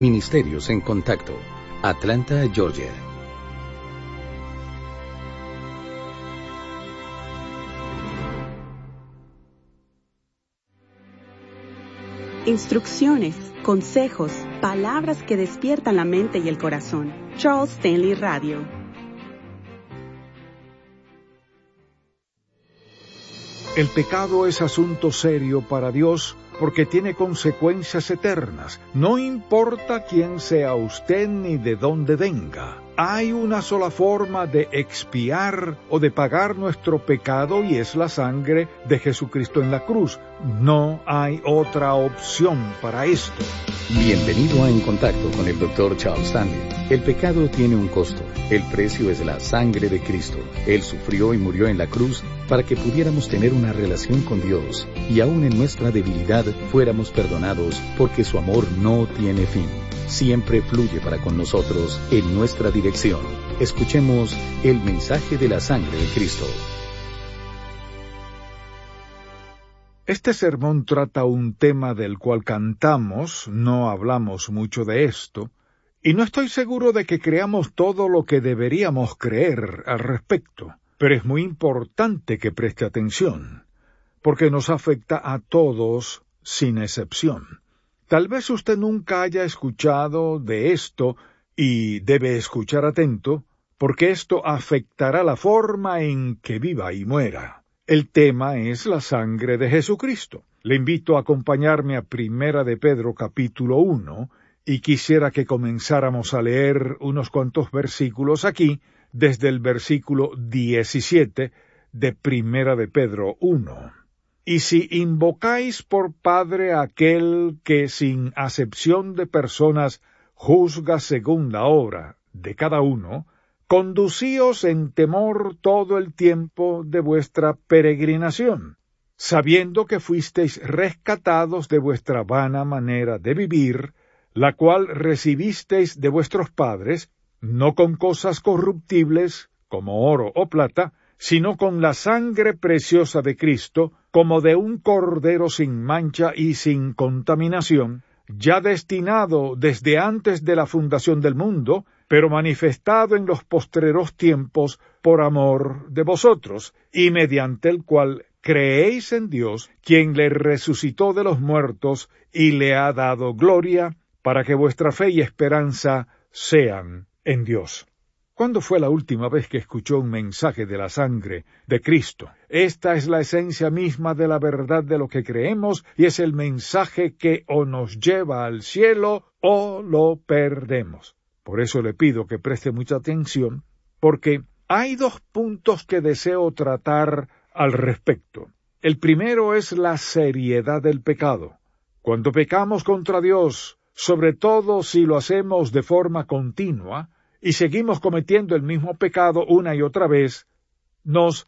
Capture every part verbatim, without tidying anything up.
Ministerios en Contacto, Atlanta, Georgia. Instrucciones, consejos, palabras que despiertan la mente y el corazón. Charles Stanley Radio. El pecado es asunto serio para Dios porque tiene consecuencias eternas. No importa quién sea usted ni de dónde venga. Hay una sola forma de expiar o de pagar nuestro pecado y es la sangre de Jesucristo en la cruz. No hay otra opción para esto. Bienvenido a En Contacto con el doctor Charles Stanley. El pecado tiene un costo. El precio es la sangre de Cristo. Él sufrió y murió en la cruz para que pudiéramos tener una relación con Dios y aún en nuestra debilidad fuéramos perdonados porque su amor no tiene fin. Siempre fluye para con nosotros en nuestra dirección. Escuchemos el mensaje de la sangre de Cristo. Este sermón trata un tema del cual cantamos, no hablamos mucho de esto, y no estoy seguro de que creamos todo lo que deberíamos creer al respecto, pero es muy importante que preste atención, porque nos afecta a todos sin excepción. Tal vez usted nunca haya escuchado de esto y debe escuchar atento, porque esto afectará la forma en que viva y muera. El tema es la sangre de Jesucristo. Le invito a acompañarme a Primera de Pedro capítulo uno, y quisiera que comenzáramos a leer unos cuantos versículos aquí, desde el versículo diecisiete de Primera de Pedro uno. Y si invocáis por Padre a aquel que sin acepción de personas juzga según la obra de cada uno, conducíos en temor todo el tiempo de vuestra peregrinación, sabiendo que fuisteis rescatados de vuestra vana manera de vivir, la cual recibisteis de vuestros padres, no con cosas corruptibles, como oro o plata, sino con la sangre preciosa de Cristo, como de un cordero sin mancha y sin contaminación, ya destinado desde antes de la fundación del mundo, pero manifestado en los postreros tiempos por amor de vosotros, y mediante el cual creéis en Dios, quien le resucitó de los muertos y le ha dado gloria, para que vuestra fe y esperanza sean en Dios. ¿Cuándo fue la última vez que escuchó un mensaje de la sangre de Cristo? Esta es la esencia misma de la verdad de lo que creemos y es el mensaje que o nos lleva al cielo o lo perdemos. Por eso le pido que preste mucha atención, porque hay dos puntos que deseo tratar al respecto. El primero es la seriedad del pecado. Cuando pecamos contra Dios, sobre todo si lo hacemos de forma continua, y seguimos cometiendo el mismo pecado una y otra vez, nos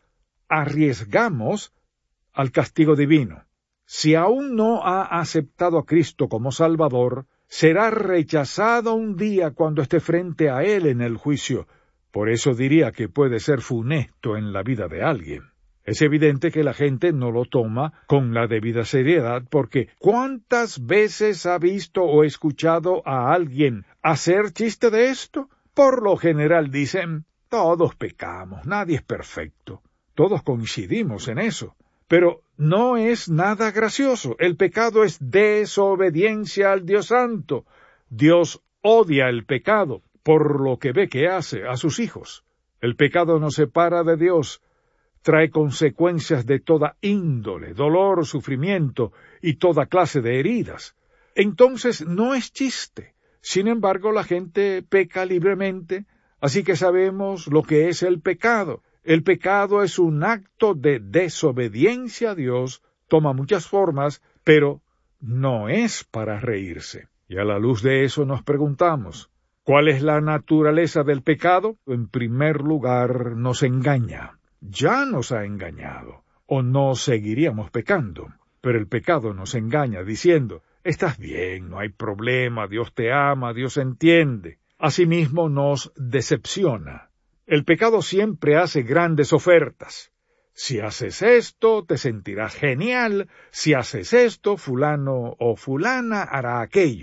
arriesgamos al castigo divino. Si aún no ha aceptado a Cristo como Salvador, será rechazado un día cuando esté frente a Él en el juicio. Por eso diría que puede ser funesto en la vida de alguien. Es evidente que la gente no lo toma con la debida seriedad, porque ¿cuántas veces ha visto o escuchado a alguien hacer chiste de esto? Por lo general dicen, todos pecamos, nadie es perfecto. Todos coincidimos en eso. Pero no es nada gracioso. El pecado es desobediencia al Dios Santo. Dios odia el pecado por lo que ve que hace a sus hijos. El pecado nos separa de Dios, trae consecuencias de toda índole, dolor, sufrimiento y toda clase de heridas. Entonces no es chiste. Sin embargo, la gente peca libremente, así que sabemos lo que es el pecado. El pecado es un acto de desobediencia a Dios, toma muchas formas, pero no es para reírse. Y a la luz de eso nos preguntamos, ¿cuál es la naturaleza del pecado? En primer lugar, nos engaña. Ya nos ha engañado, o no seguiríamos pecando. Pero el pecado nos engaña diciendo, estás bien, no hay problema, Dios te ama, Dios entiende. Asimismo nos decepciona. El pecado siempre hace grandes ofertas. Si haces esto, te sentirás genial. Si haces esto, fulano o fulana hará aquello.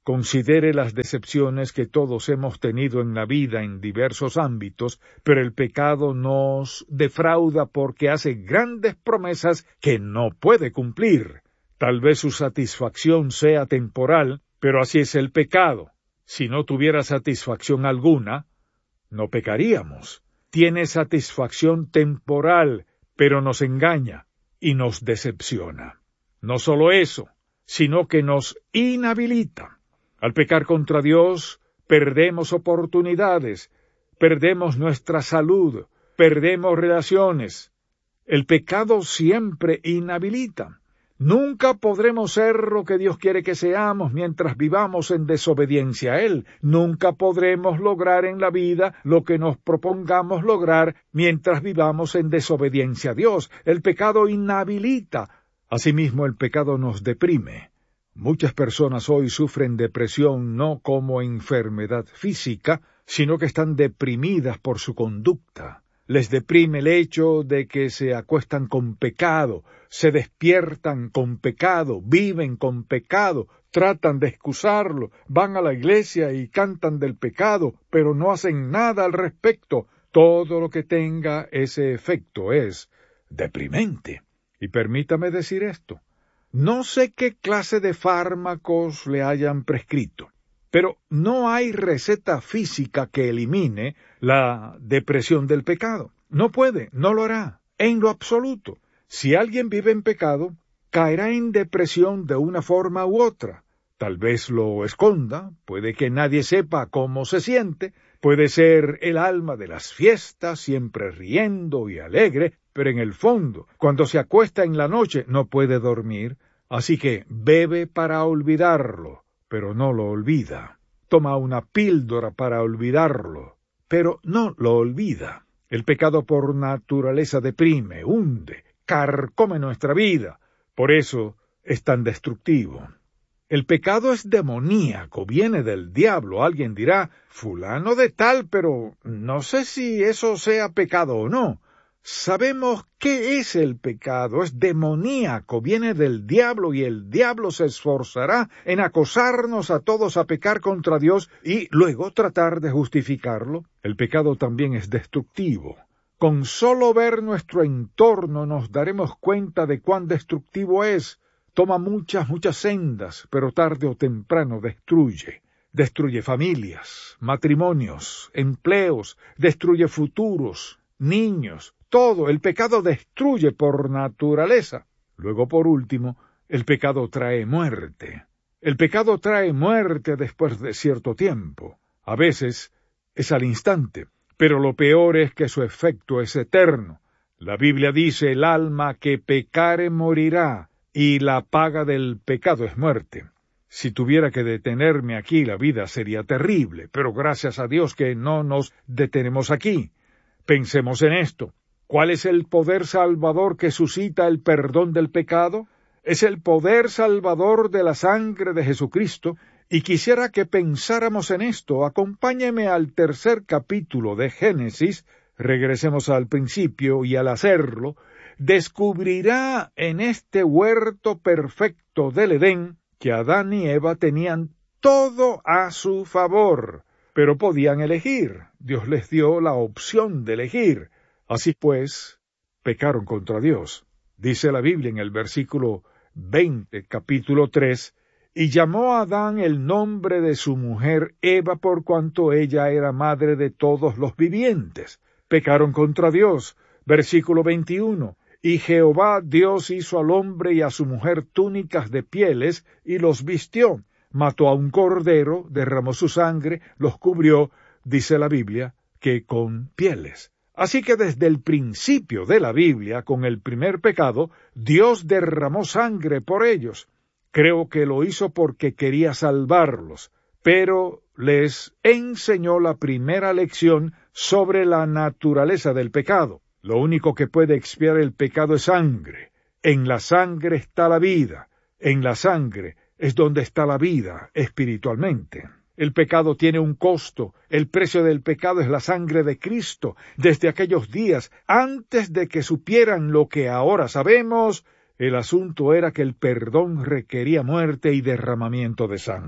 Considere las decepciones que todos hemos tenido en la vida en diversos ámbitos, pero el pecado nos defrauda porque hace grandes promesas que no puede cumplir. Tal vez su satisfacción sea temporal, pero así es el pecado. Si no tuviera satisfacción alguna, no pecaríamos. Tiene satisfacción temporal, pero nos engaña y nos decepciona. No solo eso, sino que nos inhabilita. Al pecar contra Dios, perdemos oportunidades, perdemos nuestra salud, perdemos relaciones. El pecado siempre inhabilita. Nunca podremos ser lo que Dios quiere que seamos mientras vivamos en desobediencia a Él. Nunca podremos lograr en la vida lo que nos propongamos lograr mientras vivamos en desobediencia a Dios. El pecado inhabilita. Asimismo, el pecado nos deprime. Muchas personas hoy sufren depresión no como enfermedad física, sino que están deprimidas por su conducta. Les deprime el hecho de que se acuestan con pecado, se despiertan con pecado, viven con pecado, tratan de excusarlo, van a la iglesia y cantan del pecado, pero no hacen nada al respecto. Todo lo que tenga ese efecto es deprimente. Y permítame decir esto. No sé qué clase de fármacos le hayan prescrito, pero no hay receta física que elimine la depresión del pecado. No puede, no lo hará, en lo absoluto. Si alguien vive en pecado, caerá en depresión de una forma u otra. Tal vez lo esconda, puede que nadie sepa cómo se siente, puede ser el alma de las fiestas, siempre riendo y alegre, pero en el fondo, cuando se acuesta en la noche, no puede dormir, así que bebe para olvidarlo, pero no lo olvida. Toma una píldora para olvidarlo, pero no lo olvida. El pecado por naturaleza deprime, hunde, carcome nuestra vida. Por eso es tan destructivo. El pecado es demoníaco, viene del diablo. Alguien dirá, fulano de tal, pero no sé si eso sea pecado o no. Sabemos qué es el pecado, es demoníaco, viene del diablo y el diablo se esforzará en acosarnos a todos a pecar contra Dios y luego tratar de justificarlo. El pecado también es destructivo. Con solo ver nuestro entorno nos daremos cuenta de cuán destructivo es. Toma muchas, muchas sendas, pero tarde o temprano destruye. Destruye familias, matrimonios, empleos, destruye futuros, niños. Todo, el pecado destruye por naturaleza. Luego, por último, el pecado trae muerte. El pecado trae muerte después de cierto tiempo. A veces es al instante, pero lo peor es que su efecto es eterno. La Biblia dice, el alma que pecare morirá, y la paga del pecado es muerte. Si tuviera que detenerme aquí, la vida sería terrible, pero gracias a Dios que no nos detenemos aquí. Pensemos en esto. ¿Cuál es el poder salvador que suscita el perdón del pecado? Es el poder salvador de la sangre de Jesucristo, y quisiera que pensáramos en esto. Acompáñeme al tercer capítulo de Génesis, regresemos al principio, y al hacerlo, descubrirá en este huerto perfecto del Edén que Adán y Eva tenían todo a su favor, pero podían elegir. Dios les dio la opción de elegir. Así pues, pecaron contra Dios. Dice la Biblia en el versículo veinte, capítulo tres, y llamó a Adán el nombre de su mujer Eva por cuanto ella era madre de todos los vivientes. Pecaron contra Dios. Versículo veintiuno, y Jehová Dios hizo al hombre y a su mujer túnicas de pieles y los vistió. Mató a un cordero, derramó su sangre, los cubrió, dice la Biblia, que con pieles. Así que desde el principio de la Biblia, con el primer pecado, Dios derramó sangre por ellos. Creo que lo hizo porque quería salvarlos, pero les enseñó la primera lección sobre la naturaleza del pecado. Lo único que puede expiar el pecado es sangre. En la sangre está la vida. En la sangre es donde está la vida espiritualmente. El pecado tiene un costo. El precio del pecado es la sangre de Cristo. Desde aquellos días, antes de que supieran lo que ahora sabemos, el asunto era que el perdón requería muerte y derramamiento de sangre.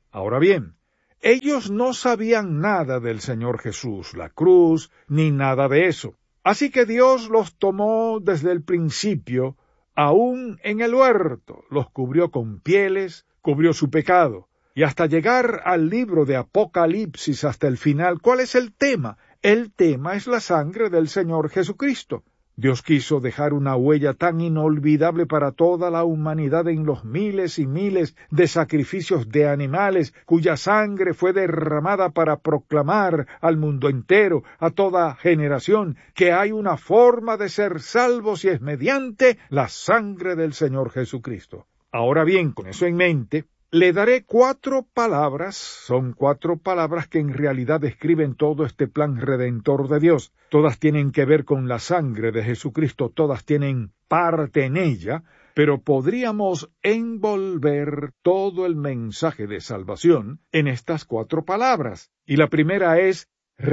Ahora bien, ellos no sabían nada del Señor Jesús, la cruz, ni nada de eso. Así que Dios los tomó desde el principio, aún en el huerto, los cubrió con pieles, cubrió su pecado. Y hasta llegar al libro de Apocalipsis, hasta el final, ¿cuál es el tema? El tema es la sangre del Señor Jesucristo. Dios quiso dejar una huella tan inolvidable para toda la humanidad en los miles y miles de sacrificios de animales cuya sangre fue derramada para proclamar al mundo entero, a toda generación, que hay una forma de ser salvos y es mediante la sangre del Señor Jesucristo. Ahora bien, con eso en mente, le daré cuatro palabras, son cuatro palabras que en realidad describen todo este plan redentor de Dios. Todas tienen que ver con la sangre de Jesucristo, todas tienen parte en ella, pero podríamos envolver todo el mensaje de salvación en estas cuatro palabras. Y la primera es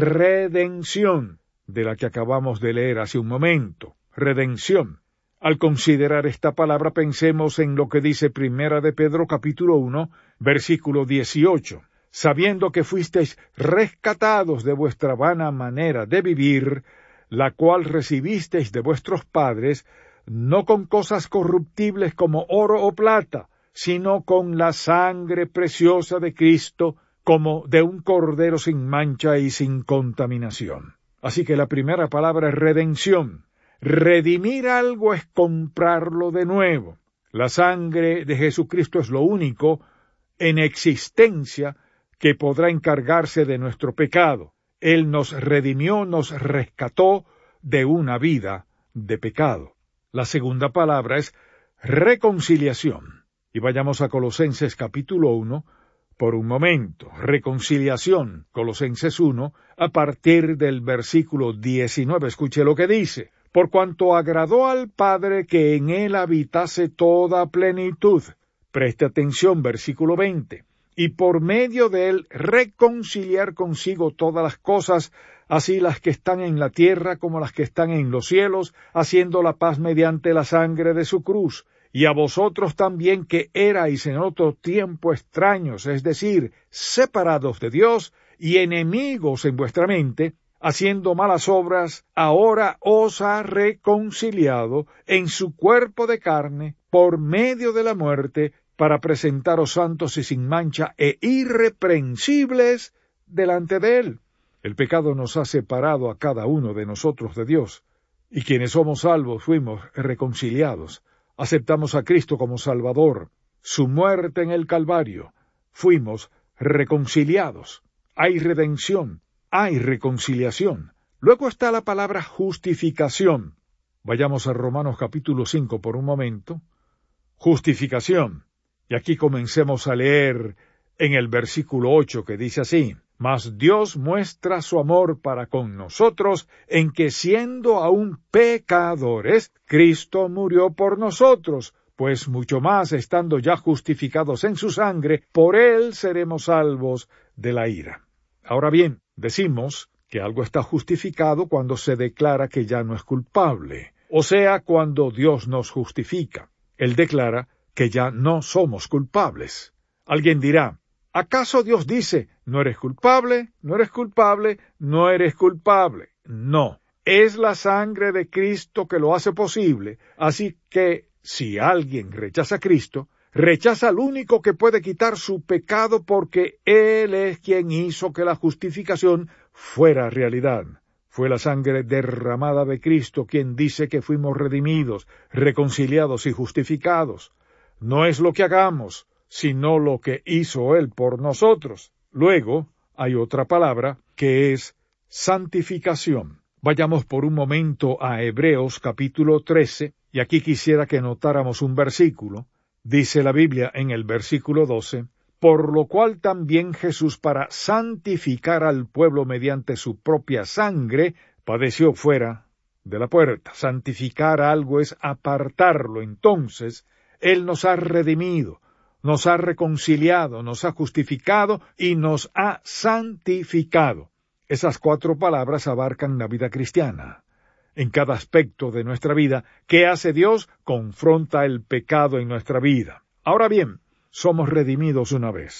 redención, de la que acabamos de leer hace un momento. Redención. Al considerar esta palabra, pensemos en lo que dice Primera de Pedro capítulo uno, versículo dieciocho. Sabiendo que fuisteis rescatados de vuestra vana manera de vivir, la cual recibisteis de vuestros padres, no con cosas corruptibles como oro o plata, sino con la sangre preciosa de Cristo, como de un cordero sin mancha y sin contaminación. Así que la primera palabra es redención. Redimir algo es comprarlo de nuevo. La sangre de Jesucristo es lo único en existencia que podrá encargarse de nuestro pecado. Él nos redimió, nos rescató de una vida de pecado. La segunda palabra es reconciliación. Y vayamos a Colosenses capítulo uno por un momento. Reconciliación, Colosenses uno, a partir del versículo diecinueve. Escuche lo que dice. Por cuanto agradó al Padre que en él habitase toda plenitud. Preste atención, versículo veinte. Y por medio de él reconciliar consigo todas las cosas, así las que están en la tierra como las que están en los cielos, haciendo la paz mediante la sangre de su cruz. Y a vosotros también que erais en otro tiempo extraños, es decir, separados de Dios y enemigos en vuestra mente, haciendo malas obras, ahora os ha reconciliado en su cuerpo de carne por medio de la muerte, para presentaros santos y sin mancha e irreprensibles delante de él. El pecado nos ha separado a cada uno de nosotros de Dios, y quienes somos salvos fuimos reconciliados. Aceptamos a Cristo como Salvador. Su muerte en el Calvario, fuimos reconciliados. Hay redención. Hay reconciliación. Luego está la palabra justificación. Vayamos a Romanos capítulo cinco por un momento. Justificación. Y aquí comencemos a leer en el versículo ocho que dice así. Mas Dios muestra su amor para con nosotros en que siendo aún pecadores, Cristo murió por nosotros, pues mucho más estando ya justificados en su sangre, por él seremos salvos de la ira. Ahora bien, decimos que algo está justificado cuando se declara que ya no es culpable, o sea, cuando Dios nos justifica. Él declara que ya no somos culpables. Alguien dirá, ¿acaso Dios dice, no eres culpable, no eres culpable, no eres culpable? No, es la sangre de Cristo que lo hace posible, así que si alguien rechaza a Cristo, rechaza al único que puede quitar su pecado porque Él es quien hizo que la justificación fuera realidad. Fue la sangre derramada de Cristo quien dice que fuimos redimidos, reconciliados y justificados. No es lo que hagamos, sino lo que hizo Él por nosotros. Luego hay otra palabra que es santificación. Vayamos por un momento a Hebreos capítulo trece, y aquí quisiera que notáramos un versículo. Dice la Biblia en el versículo doce, por lo cual también Jesús, para santificar al pueblo mediante su propia sangre, padeció fuera de la puerta. Santificar algo es apartarlo. Entonces, Él nos ha redimido, nos ha reconciliado, nos ha justificado y nos ha santificado. Esas cuatro palabras abarcan la vida cristiana. En cada aspecto de nuestra vida, ¿qué hace Dios? Confronta el pecado en nuestra vida. Ahora bien, somos redimidos una vez.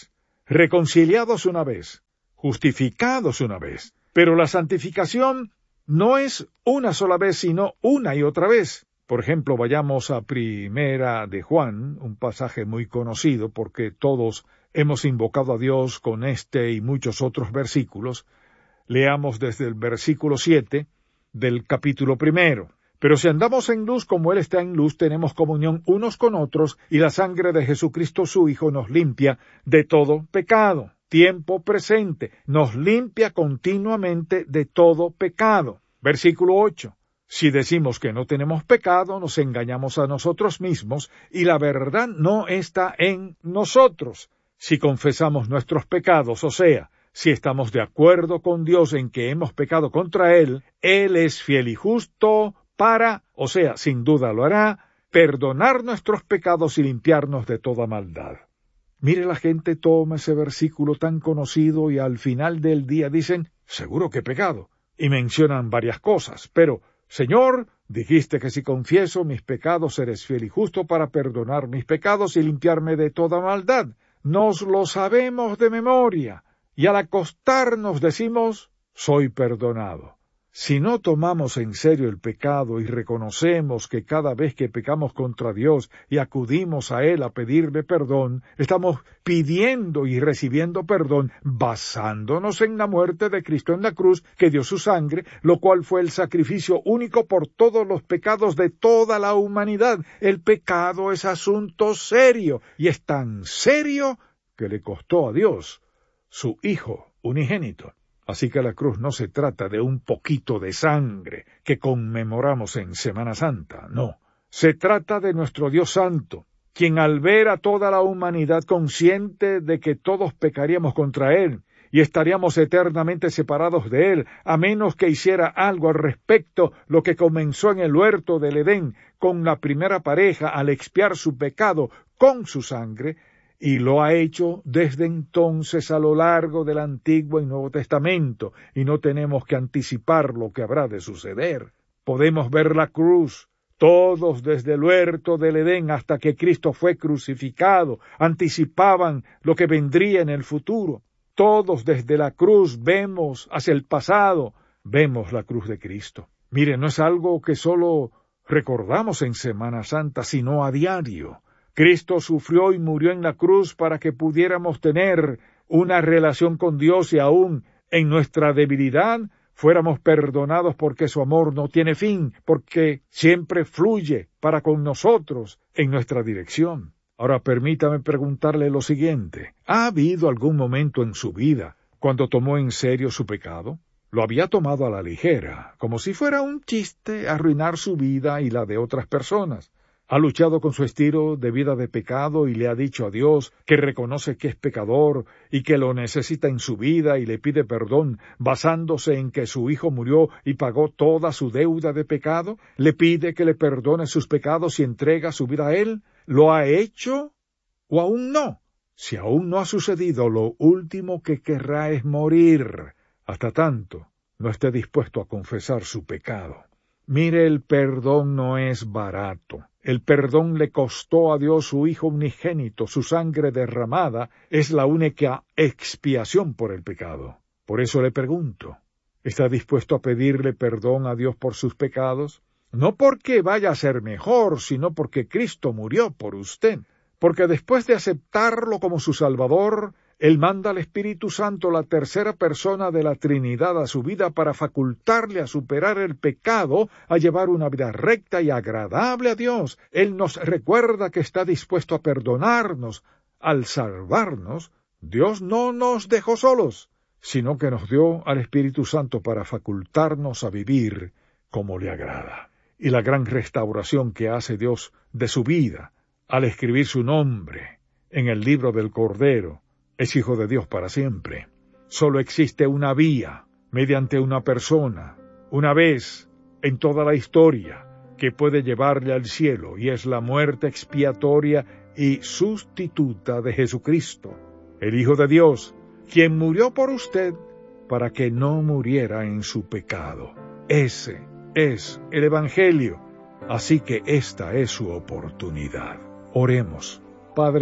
reconciliados una vez, justificados una vez. Pero la santificación no es una sola vez, sino una y otra vez. Por ejemplo, vayamos a Primera de Juan, un pasaje muy conocido porque todos hemos invocado a Dios con este y muchos otros versículos. Leamos desde el versículo siete del capítulo primero. Pero si andamos en luz como Él está en luz, tenemos comunión unos con otros, y la sangre de Jesucristo su Hijo nos limpia de todo pecado. Tiempo presente, nos limpia continuamente de todo pecado. Versículo ocho. Si decimos que no tenemos pecado, nos engañamos a nosotros mismos, y la verdad no está en nosotros. Si confesamos nuestros pecados, o sea, si estamos de acuerdo con Dios en que hemos pecado contra Él, Él es fiel y justo para, o sea, sin duda lo hará, perdonar nuestros pecados y limpiarnos de toda maldad. Mire, la gente toma ese versículo tan conocido y al final del día dicen, seguro que he pecado, y mencionan varias cosas, pero, Señor, dijiste que si confieso mis pecados eres fiel y justo para perdonar mis pecados y limpiarme de toda maldad. Nos lo sabemos de memoria, y al acostarnos decimos, soy perdonado. Si no tomamos en serio el pecado y reconocemos que cada vez que pecamos contra Dios y acudimos a Él a pedirle perdón, estamos pidiendo y recibiendo perdón basándonos en la muerte de Cristo en la cruz, que dio su sangre, lo cual fue el sacrificio único por todos los pecados de toda la humanidad. El pecado es asunto serio, y es tan serio que le costó a Dios su Hijo unigénito. Así que la cruz no se trata de un poquito de sangre que conmemoramos en Semana Santa, no. Se trata de nuestro Dios Santo, quien al ver a toda la humanidad consciente de que todos pecaríamos contra Él y estaríamos eternamente separados de Él, a menos que hiciera algo al respecto, lo que comenzó en el huerto del Edén con la primera pareja al expiar su pecado con su sangre, y lo ha hecho desde entonces a lo largo del Antiguo y Nuevo Testamento, y no tenemos que anticipar lo que habrá de suceder. Podemos ver la cruz, todos desde el huerto del Edén hasta que Cristo fue crucificado, anticipaban lo que vendría en el futuro. Todos desde la cruz vemos hacia el pasado, vemos la cruz de Cristo. Mire, no es algo que solo recordamos en Semana Santa, sino a diario. Cristo sufrió y murió en la cruz para que pudiéramos tener una relación con Dios y aún en nuestra debilidad fuéramos perdonados porque su amor no tiene fin, porque siempre fluye para con nosotros en nuestra dirección. Ahora permítame preguntarle lo siguiente. ¿Ha habido algún momento en su vida cuando tomó en serio su pecado? Lo había tomado a la ligera, como si fuera un chiste arruinar su vida y la de otras personas. Ha luchado con su estilo de vida de pecado y le ha dicho a Dios que reconoce que es pecador y que lo necesita en su vida y le pide perdón basándose en que su Hijo murió y pagó toda su deuda de pecado. Le pide que le perdone sus pecados y entrega su vida a Él. ¿Lo ha hecho o aún no? Si aún no ha sucedido, lo último que querrá es morir, hasta tanto no esté dispuesto a confesar su pecado. Mire, el perdón no es barato. El perdón le costó a Dios su Hijo unigénito, su sangre derramada es la única expiación por el pecado. Por eso le pregunto, ¿está dispuesto a pedirle perdón a Dios por sus pecados? No porque vaya a ser mejor, sino porque Cristo murió por usted. Porque después de aceptarlo como su Salvador, Él manda al Espíritu Santo, la tercera persona de la Trinidad, a su vida para facultarle a superar el pecado, a llevar una vida recta y agradable a Dios. Él nos recuerda que está dispuesto a perdonarnos. Al salvarnos, Dios no nos dejó solos, sino que nos dio al Espíritu Santo para facultarnos a vivir como le agrada. Y la gran restauración que hace Dios de su vida, al escribir su nombre en el libro del Cordero, es Hijo de Dios para siempre. Solo existe una vía, mediante una persona, una vez en toda la historia, que puede llevarle al cielo, y es la muerte expiatoria y sustituta de Jesucristo, el Hijo de Dios, quien murió por usted para que no muriera en su pecado. Ese es el Evangelio, así que esta es su oportunidad. Oremos. Padre,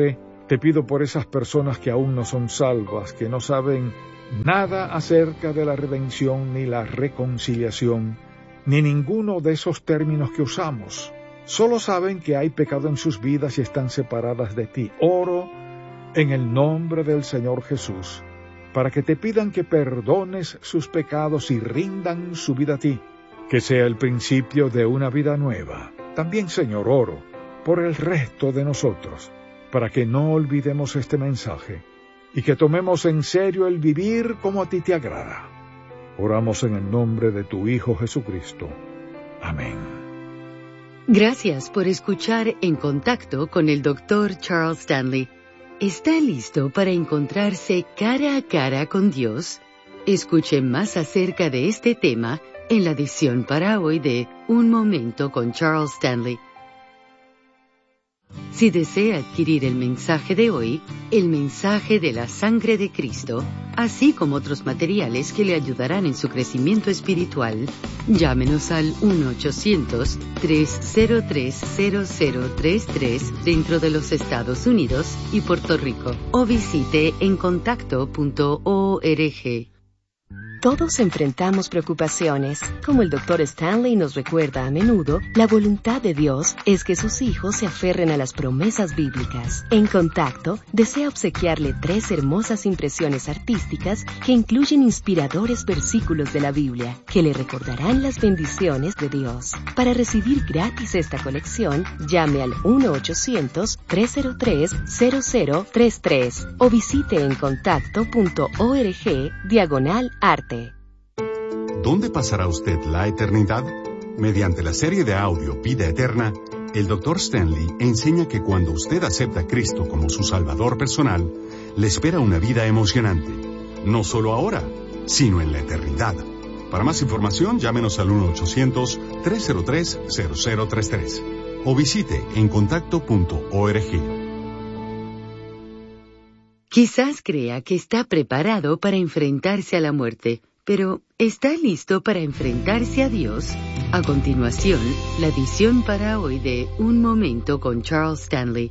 Te pido por esas personas que aún no son salvas, que no saben nada acerca de la redención ni la reconciliación, ni ninguno de esos términos que usamos. Solo saben que hay pecado en sus vidas y están separadas de ti. Oro en el nombre del Señor Jesús, para que te pidan que perdones sus pecados y rindan su vida a ti, que sea el principio de una vida nueva. También, Señor, oro por el resto de nosotros, para que no olvidemos este mensaje y que tomemos en serio el vivir como a ti te agrada. Oramos en el nombre de tu Hijo Jesucristo. Amén. Gracias por escuchar En Contacto con el doctor Charles Stanley. ¿Está listo para encontrarse cara a cara con Dios? Escuche más acerca de este tema en la edición para hoy de Un Momento con Charles Stanley. Si desea adquirir el mensaje de hoy, el mensaje de la sangre de Cristo, así como otros materiales que le ayudarán en su crecimiento espiritual, llámenos al uno ochocientos, tres cero tres, cero cero tres tres dentro de los Estados Unidos y Puerto Rico, o visite en contacto punto org. Todos enfrentamos preocupaciones. Como el doctor Stanley nos recuerda a menudo, la voluntad de Dios es que sus hijos se aferren a las promesas bíblicas. En Contacto, desea obsequiarle tres hermosas impresiones artísticas que incluyen inspiradores versículos de la Biblia, que le recordarán las bendiciones de Dios. Para recibir gratis esta colección, llame al uno ochocientos, tres cero tres, cero cero tres tres o visite en contacto punto org diagonal arte. ¿Dónde pasará usted la eternidad? Mediante la serie de audio Vida Eterna, el doctor Stanley enseña que cuando usted acepta a Cristo como su Salvador personal, le espera una vida emocionante. No solo ahora, sino en la eternidad. Para más información, llámenos al uno ochocientos, tres cero tres, cero cero tres tres o visite en contacto punto org. Quizás crea que está preparado para enfrentarse a la muerte, pero ¿está listo para enfrentarse a Dios? A continuación, la edición para hoy de Un Momento con Charles Stanley.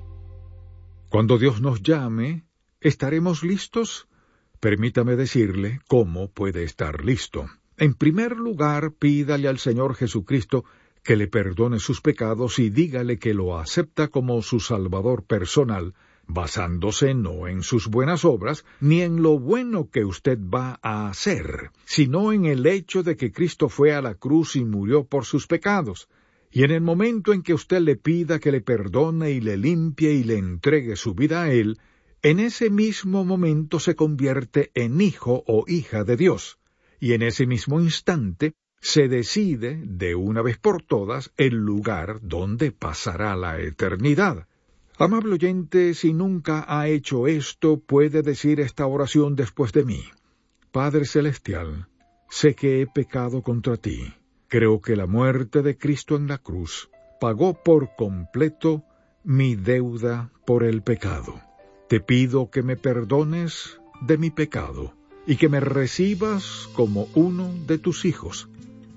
Cuando Dios nos llame, ¿estaremos listos? Permítame decirle cómo puede estar listo. En primer lugar, pídale al Señor Jesucristo que le perdone sus pecados y dígale que lo acepta como su Salvador personal, basándose no en sus buenas obras, ni en lo bueno que usted va a hacer, sino en el hecho de que Cristo fue a la cruz y murió por sus pecados. Y en el momento en que usted le pida que le perdone y le limpie y le entregue su vida a Él, en ese mismo momento se convierte en hijo o hija de Dios. Y en ese mismo instante se decide, de una vez por todas, el lugar donde pasará la eternidad. Amable oyente, si nunca ha hecho esto, puede decir esta oración después de mí. Padre Celestial, sé que he pecado contra ti. Creo que la muerte de Cristo en la cruz pagó por completo mi deuda por el pecado. Te pido que me perdones de mi pecado y que me recibas como uno de tus hijos.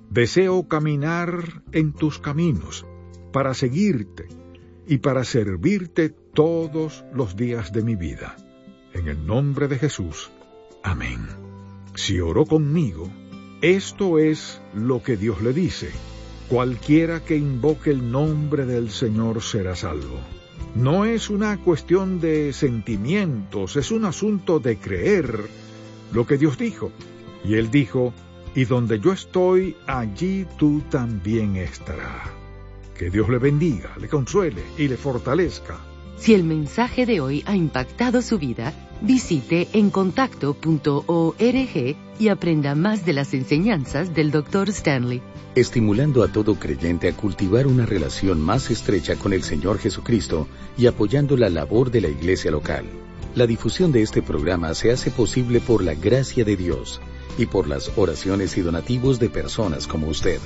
Deseo caminar en tus caminos para seguirte y para servirte todos los días de mi vida. En el nombre de Jesús. Amén. Si oró conmigo, esto es lo que Dios le dice: cualquiera que invoque el nombre del Señor será salvo. No es una cuestión de sentimientos, es un asunto de creer lo que Dios dijo. Y Él dijo: y donde yo estoy, allí tú también estarás. Que Dios le bendiga, le consuele y le fortalezca. Si el mensaje de hoy ha impactado su vida, visite en contacto punto org y aprenda más de las enseñanzas del doctor Stanley. Estimulando a todo creyente a cultivar una relación más estrecha con el Señor Jesucristo y apoyando la labor de la iglesia local. La difusión de este programa se hace posible por la gracia de Dios y por las oraciones y donativos de personas como usted.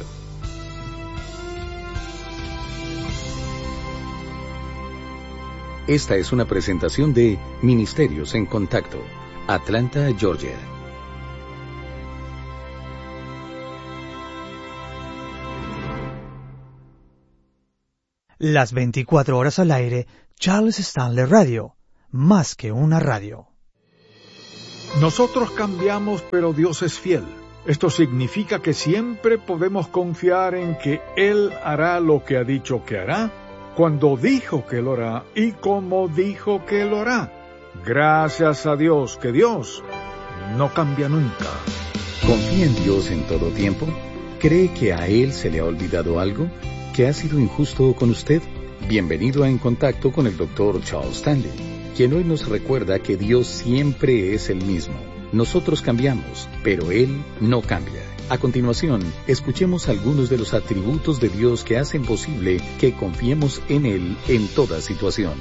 Esta es una presentación de Ministerios en Contacto, Atlanta, Georgia. Las veinticuatro horas al aire, Charles Stanley Radio. más que una radio. Nosotros cambiamos, pero Dios es fiel. Esto significa que siempre podemos confiar en que Él hará lo que ha dicho que hará, cuando dijo que lo hará y como dijo que lo hará. Gracias a Dios, que Dios no cambia nunca. ¿Confía en Dios en todo tiempo? ¿Cree que a Él se le ha olvidado algo? ¿Que ha sido injusto con usted? Bienvenido a En Contacto con el doctor Charles Stanley, quien hoy nos recuerda que Dios siempre es el mismo. Nosotros cambiamos, pero Él no cambia. A continuación, escuchemos algunos de los atributos de Dios que hacen posible que confiemos en Él en toda situación.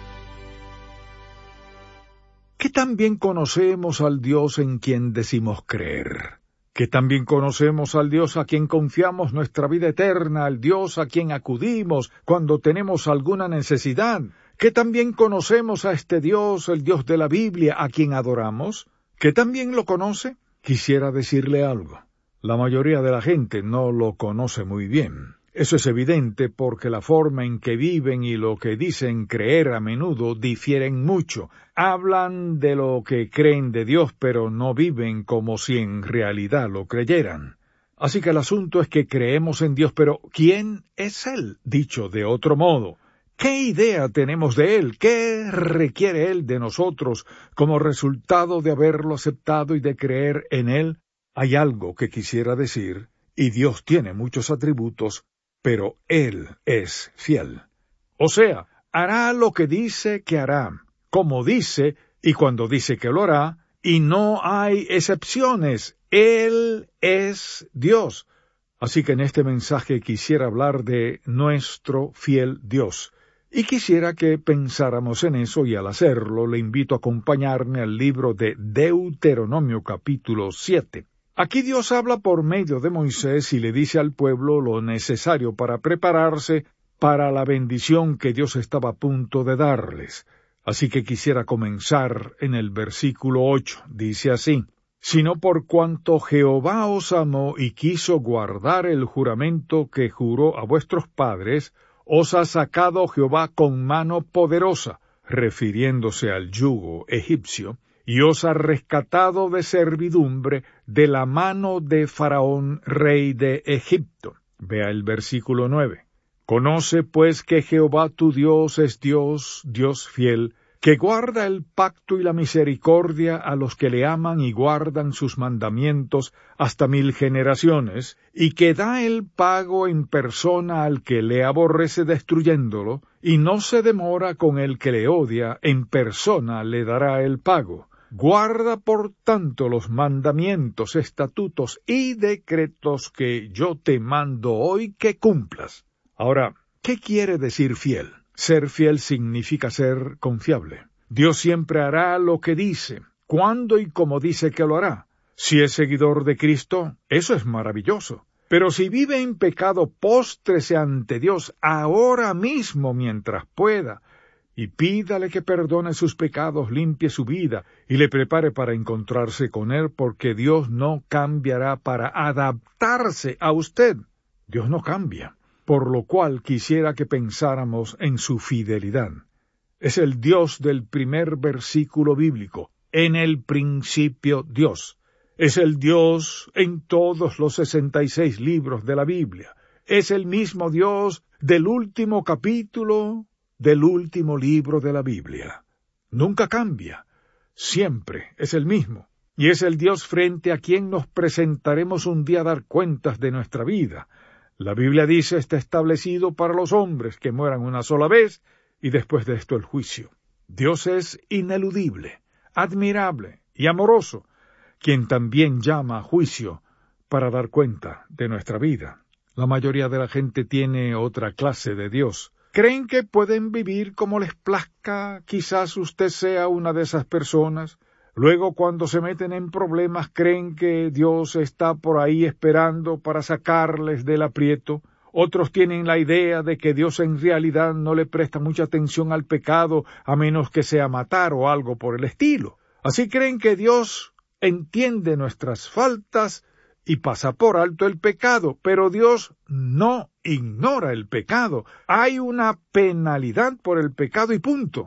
¿Qué tan bien conocemos al Dios en quien decimos creer? ¿Qué tan bien conocemos al Dios a quien confiamos nuestra vida eterna, al Dios a quien acudimos cuando tenemos alguna necesidad? ¿Qué tan bien conocemos a este Dios, el Dios de la Biblia, a quien adoramos? ¿Qué tan bien lo conoce? Quisiera decirle algo. La mayoría de la gente no lo conoce muy bien. Eso es evidente porque la forma en que viven y lo que dicen creer a menudo difieren mucho. Hablan de lo que creen de Dios, pero no viven como si en realidad lo creyeran. Así que el asunto es que creemos en Dios, pero ¿quién es Él? Dicho de otro modo, ¿qué idea tenemos de Él? ¿Qué requiere Él de nosotros como resultado de haberlo aceptado y de creer en Él? Hay algo que quisiera decir, y Dios tiene muchos atributos, pero Él es fiel. O sea, hará lo que dice que hará, como dice y cuando dice que lo hará, y no hay excepciones. Él es Dios. Así que en este mensaje quisiera hablar de nuestro fiel Dios. Y quisiera que pensáramos en eso, y al hacerlo le invito a acompañarme al libro de Deuteronomio capítulo siete. Aquí Dios habla por medio de Moisés y le dice al pueblo lo necesario para prepararse para la bendición que Dios estaba a punto de darles. Así que quisiera comenzar en el versículo ocho. Dice así: sino por cuanto Jehová os amó y quiso guardar el juramento que juró a vuestros padres, os ha sacado Jehová con mano poderosa, refiriéndose al yugo egipcio, y os ha rescatado de servidumbre de la mano de Faraón, rey de Egipto. Vea el versículo nueve. Conoce pues que Jehová tu Dios es Dios, Dios fiel, que guarda el pacto y la misericordia a los que le aman y guardan sus mandamientos hasta mil generaciones, y que da el pago en persona al que le aborrece destruyéndolo, y no se demora con el que le odia, en persona le dará el pago. Guarda por tanto los mandamientos, estatutos y decretos que yo te mando hoy que cumplas. Ahora, ¿qué quiere decir fiel? Ser fiel significa ser confiable. Dios siempre hará lo que dice, cuándo y como dice que lo hará. Si es seguidor de Cristo, eso es maravilloso. Pero si vive en pecado, póstrese ante Dios ahora mismo mientras pueda, y pídale que perdone sus pecados, limpie su vida, y le prepare para encontrarse con Él, porque Dios no cambiará para adaptarse a usted. Dios no cambia. Por lo cual quisiera que pensáramos en su fidelidad. Es el Dios del primer versículo bíblico. En el principio Dios. Es el Dios en todos los sesenta y seis libros de la Biblia. Es el mismo Dios del último capítulo del último libro de la Biblia. Nunca cambia. Siempre es el mismo. Y es el Dios frente a quien nos presentaremos un día a dar cuentas de nuestra vida. La Biblia dice está establecido para los hombres que mueran una sola vez y después de esto el juicio. Dios es ineludible, admirable y amoroso, quien también llama a juicio para dar cuenta de nuestra vida. La mayoría de la gente tiene otra clase de Dios. Creen que pueden vivir como les plazca. Quizás usted sea una de esas personas. Luego, cuando se meten en problemas, creen que Dios está por ahí esperando para sacarles del aprieto. Otros tienen la idea de que Dios en realidad no le presta mucha atención al pecado, a menos que sea matar o algo por el estilo. Así creen que Dios entiende nuestras faltas y pasa por alto el pecado, pero Dios no ignora el pecado. Hay una penalidad por el pecado y punto.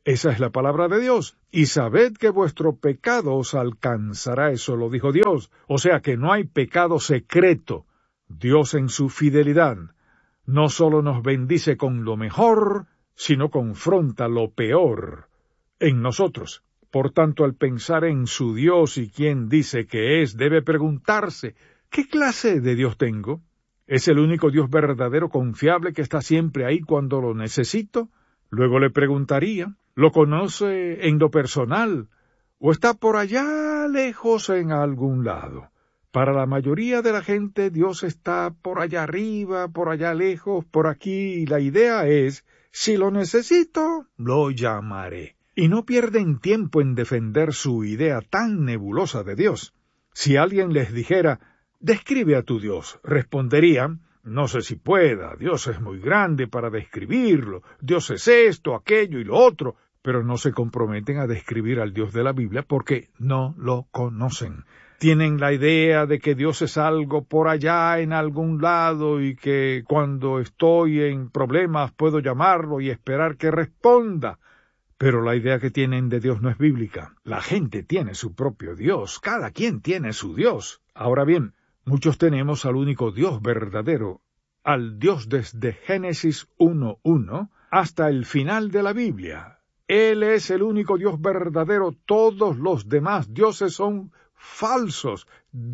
Esa es la palabra de Dios. Y sabed que vuestro pecado os alcanzará, eso lo dijo Dios. O sea que no hay pecado secreto. Dios en su fidelidad no solo nos bendice con lo mejor, sino confronta lo peor en nosotros. Por tanto, al pensar en su Dios y quién dice que es, debe preguntarse, ¿qué clase de Dios tengo? ¿Es el único Dios verdadero, confiable, que está siempre ahí cuando lo necesito? Luego le preguntaría, ¿lo conoce en lo personal o está por allá lejos en algún lado? Para la mayoría de la gente, Dios está por allá arriba, por allá lejos, por aquí, y la idea es, si lo necesito, lo llamaré. Y no pierden tiempo en defender su idea tan nebulosa de Dios. Si alguien les dijera, describe a tu Dios, responderían, no sé si pueda, Dios es muy grande para describirlo, Dios es esto, aquello y lo otro, pero no se comprometen a describir al Dios de la Biblia porque no lo conocen. Tienen la idea de que Dios es algo por allá en algún lado y que cuando estoy en problemas puedo llamarlo y esperar que responda. Pero la idea que tienen de Dios no es bíblica. La gente tiene su propio Dios, cada quien tiene su Dios. Ahora bien, muchos tenemos al único Dios verdadero, al Dios desde Génesis uno uno hasta el final de la Biblia. Él es el único Dios verdadero, todos los demás dioses son falsos,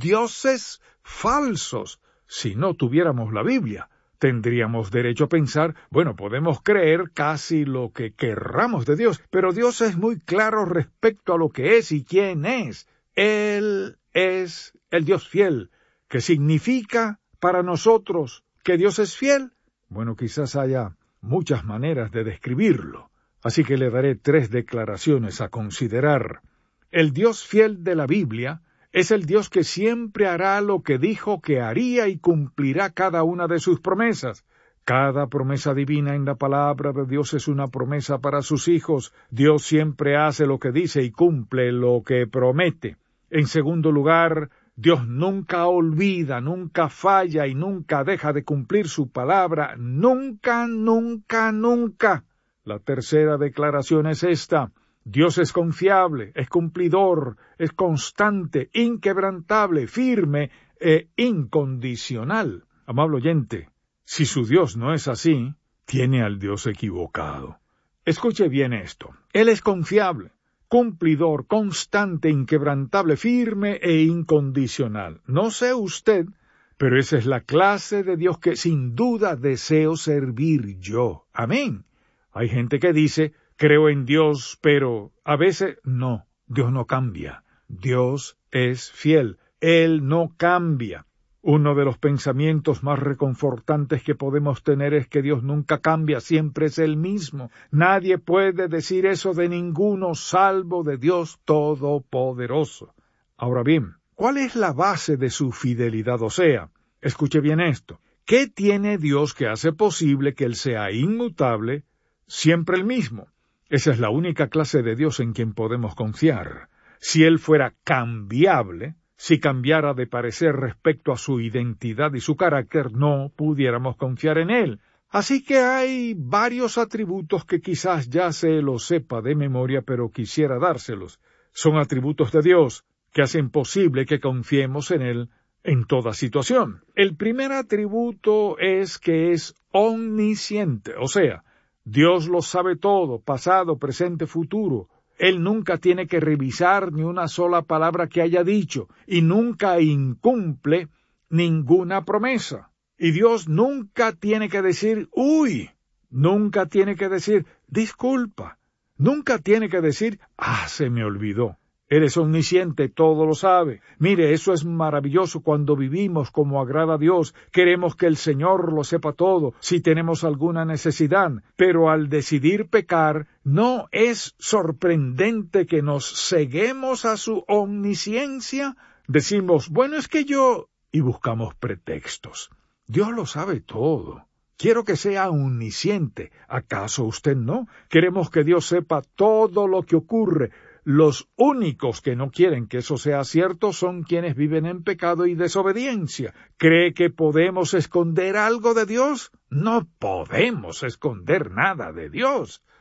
dioses falsos. Si no tuviéramos la Biblia, tendríamos derecho a pensar, bueno, podemos creer casi lo que querramos de Dios, pero Dios es muy claro respecto a lo que es y quién es. Él es el Dios fiel, que significa para nosotros que Dios es fiel. Bueno, quizás haya muchas maneras de describirlo, así que le daré tres declaraciones a considerar. El Dios fiel de la Biblia es el Dios que siempre hará lo que dijo que haría y cumplirá cada una de sus promesas. Cada promesa divina en la palabra de Dios es una promesa para sus hijos. Dios siempre hace lo que dice y cumple lo que promete. En segundo lugar, Dios nunca olvida, nunca falla y nunca deja de cumplir su palabra. Nunca, nunca, nunca. La tercera declaración es esta. Dios es confiable, es cumplidor, es constante, inquebrantable, firme e incondicional. Amable oyente, si su Dios no es así, tiene al Dios equivocado. Escuche bien esto. Él es confiable, cumplidor, constante, inquebrantable, firme e incondicional. No sé usted, pero esa es la clase de Dios que sin duda deseo servir yo. Amén. Hay gente que dice, creo en Dios, pero a veces no, Dios no cambia. Dios es fiel, Él no cambia. Uno de los pensamientos más reconfortantes que podemos tener es que Dios nunca cambia, siempre es el mismo. Nadie puede decir eso de ninguno salvo de Dios Todopoderoso. Ahora bien, ¿cuál es la base de su fidelidad? O sea, escuche bien esto. ¿Qué tiene Dios que hace posible que Él sea inmutable, siempre el mismo? Esa es la única clase de Dios en quien podemos confiar. Si Él fuera cambiable, si cambiara de parecer respecto a su identidad y su carácter, no pudiéramos confiar en Él. Así que hay varios atributos que quizás ya se los sepa de memoria, pero quisiera dárselos. Son atributos de Dios que hacen posible que confiemos en Él en toda situación. El primer atributo es que es omnisciente, o sea, Dios lo sabe todo, pasado, presente, futuro. Él nunca tiene que revisar ni una sola palabra que haya dicho, y nunca incumple ninguna promesa. Y Dios nunca tiene que decir, uy, nunca tiene que decir, disculpa, nunca tiene que decir, ah, se me olvidó. Él es omnisciente, todo lo sabe. Mire, eso es maravilloso cuando vivimos como agrada a Dios. Queremos que el Señor lo sepa todo, si tenemos alguna necesidad. Pero al decidir pecar, ¿no es sorprendente que nos ceguemos a su omnisciencia? Decimos, bueno, es que yo... y buscamos pretextos. Dios lo sabe todo. Quiero que sea omnisciente. ¿Acaso usted no? Queremos que Dios sepa todo lo que ocurre. Los únicos que no quieren que eso sea cierto son quienes viven en pecado y desobediencia. ¿Cree que podemos esconder algo de Dios? No podemos esconder nada de Dios.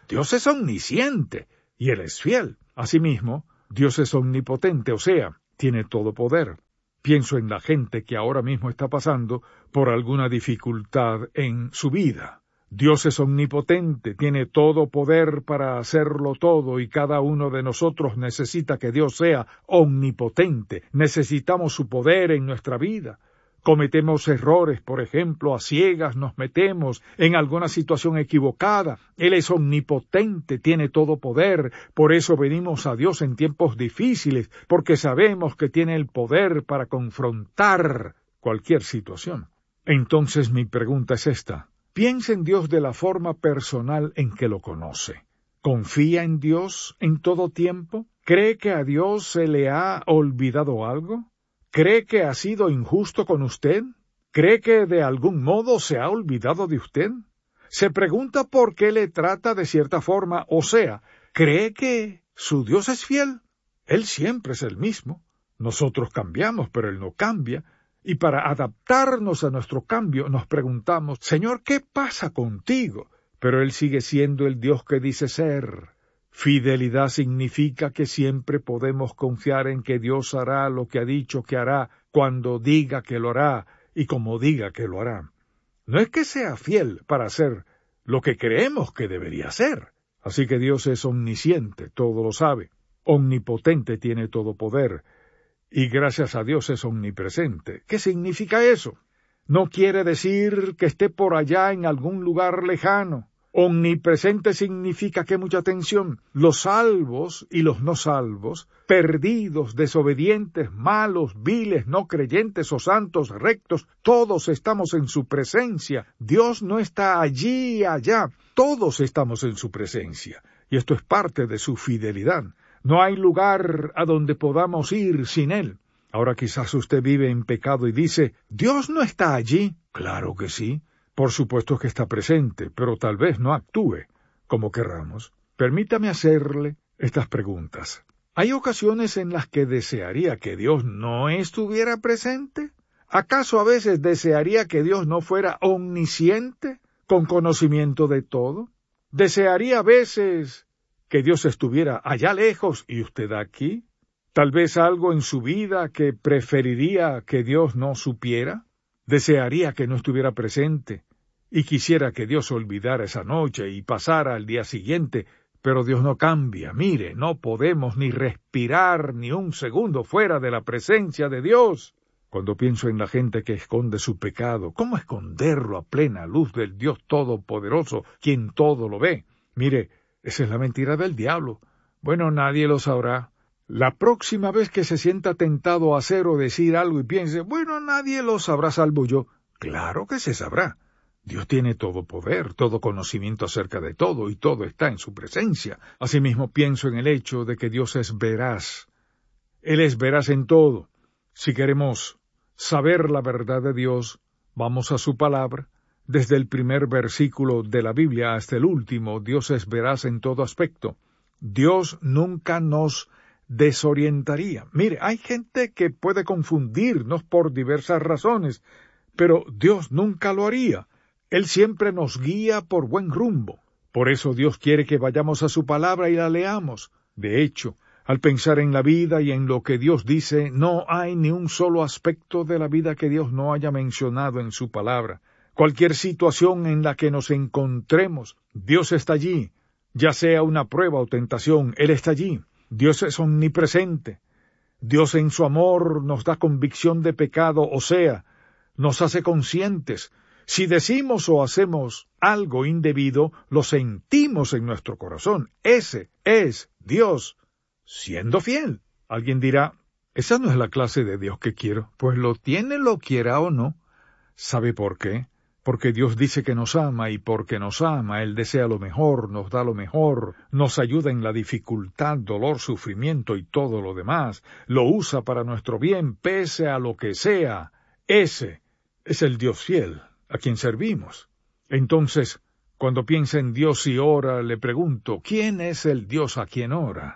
Dios es omnisciente y Él es fiel. Asimismo, Dios es omnipotente, o sea, tiene todo poder. Pienso en la gente que ahora mismo está pasando por alguna dificultad en su vida. Dios es omnipotente, tiene todo poder para hacerlo todo y cada uno de nosotros necesita que Dios sea omnipotente. Necesitamos su poder en nuestra vida. Cometemos errores, por ejemplo, a ciegas nos metemos en alguna situación equivocada. Él es omnipotente, tiene todo poder. Por eso venimos a Dios en tiempos difíciles, porque sabemos que tiene el poder para confrontar cualquier situación. Entonces mi pregunta es esta. Piensa en Dios de la forma personal en que lo conoce. ¿Confía en Dios en todo tiempo? ¿Cree que a Dios se le ha olvidado algo? ¿Cree que ha sido injusto con usted? ¿Cree que de algún modo se ha olvidado de usted? ¿Se pregunta por qué le trata de cierta forma? O sea, ¿cree que su Dios es fiel? Él siempre es el mismo. Nosotros cambiamos, pero Él no cambia. Y para adaptarnos a nuestro cambio nos preguntamos, Señor, ¿qué pasa contigo? Pero Él sigue siendo el Dios que dice ser. Fidelidad significa que siempre podemos confiar en que Dios hará lo que ha dicho que hará, cuando diga que lo hará y como diga que lo hará. No es que sea fiel para hacer lo que creemos que debería hacer. Así que Dios es omnisciente, todo lo sabe. Omnipotente, tiene todo poder. Y gracias a Dios es omnipresente. ¿Qué significa eso? No quiere decir que esté por allá en algún lugar lejano. Omnipresente significa que, mucha atención, los salvos y los no salvos, perdidos, desobedientes, malos, viles, no creyentes o santos, rectos, todos estamos en su presencia. Dios no está allí y allá, todos estamos en su presencia. Y esto es parte de su fidelidad. No hay lugar a donde podamos ir sin Él. Ahora quizás usted vive en pecado y dice, ¿Dios no está allí? Claro que sí. Por supuesto que está presente, pero tal vez no actúe como querramos. Permítame hacerle estas preguntas. ¿Hay ocasiones en las que desearía que Dios no estuviera presente? ¿Acaso a veces desearía que Dios no fuera omnisciente, con conocimiento de todo? ¿Desearía a veces que Dios estuviera allá lejos y usted aquí? ¿Tal vez algo en su vida que preferiría que Dios no supiera? ¿Desearía que no estuviera presente y quisiera que Dios olvidara esa noche y pasara al día siguiente? Pero Dios no cambia. Mire, no podemos ni respirar ni un segundo fuera de la presencia de Dios. Cuando pienso en la gente que esconde su pecado, ¿cómo esconderlo a plena luz del Dios Todopoderoso, quien todo lo ve? Mire, esa es la mentira del diablo. Bueno, nadie lo sabrá. La próxima vez que se sienta tentado a hacer o decir algo y piense, bueno, nadie lo sabrá salvo yo. Claro que se sabrá. Dios tiene todo poder, todo conocimiento acerca de todo, y todo está en su presencia. Asimismo pienso en el hecho de que Dios es veraz. Él es veraz en todo. Si queremos saber la verdad de Dios, vamos a su palabra. Desde el primer versículo de la Biblia hasta el último, Dios es veraz en todo aspecto. Dios nunca nos desorientaría. Mire, hay gente que puede confundirnos por diversas razones, pero Dios nunca lo haría. Él siempre nos guía por buen rumbo. Por eso Dios quiere que vayamos a su palabra y la leamos. De hecho, al pensar en la vida y en lo que Dios dice, no hay ni un solo aspecto de la vida que Dios no haya mencionado en su palabra. Cualquier situación en la que nos encontremos, Dios está allí. Ya sea una prueba o tentación, Él está allí. Dios es omnipresente. Dios en su amor nos da convicción de pecado, o sea, nos hace conscientes. Si decimos o hacemos algo indebido, lo sentimos en nuestro corazón. Ese es Dios, siendo fiel. Alguien dirá, esa no es la clase de Dios que quiero. Pues lo tiene, lo quiera o no. ¿Sabe por qué? Porque Dios dice que nos ama, y porque nos ama, Él desea lo mejor, nos da lo mejor, nos ayuda en la dificultad, dolor, sufrimiento y todo lo demás. Lo usa para nuestro bien, pese a lo que sea. Ese es el Dios fiel a quien servimos. Entonces, cuando piensa en Dios y ora, le pregunto, ¿quién es el Dios a quien ora?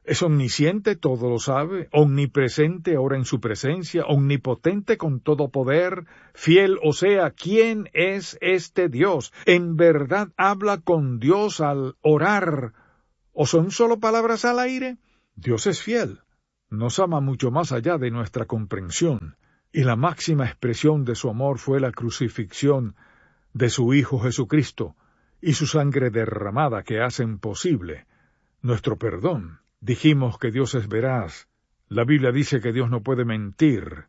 Es omnisciente, todo lo sabe, omnipresente, ora en su presencia, omnipotente con todo poder, fiel, o sea, ¿quién es este Dios? ¿En verdad habla con Dios al orar? ¿O son solo palabras al aire? Dios es fiel, nos ama mucho más allá de nuestra comprensión, y la máxima expresión de su amor fue la crucifixión de su Hijo Jesucristo y su sangre derramada que hacen posible nuestro perdón. Dijimos que Dios es veraz. La Biblia dice que Dios no puede mentir.